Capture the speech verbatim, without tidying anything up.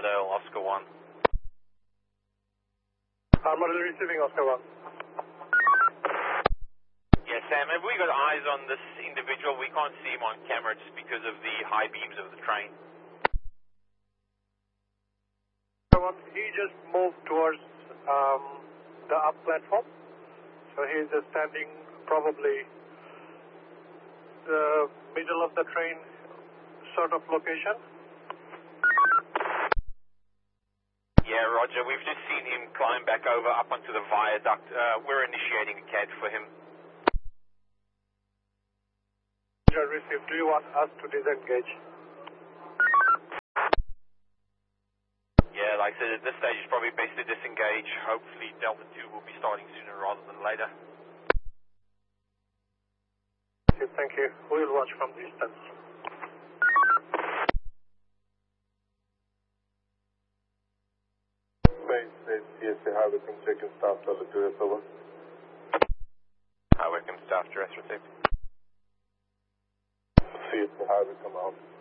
Armadale, Oscar one. Armadale receiving Oscar one. Yeah, Sam, have we got eyes on this individual? We can't see him on camera just because of the high beams of the train. He just moved towards um, the up platform, so he is just standing probably the middle of the train sort of location. Yeah, Roger, we've just seen him climb back over up onto the viaduct. Uh, we're initiating a C A D for him. Roger, received. Do you want us to disengage? Yeah, like I said, at this stage it's probably best to disengage. Hopefully Delta two will be starting sooner rather than later. Thank you. We'll watch from distance. Base, base, C S A Highway, come check in staff, Delta two, over. Highway, come staff, dress received. C S A Highway, come out.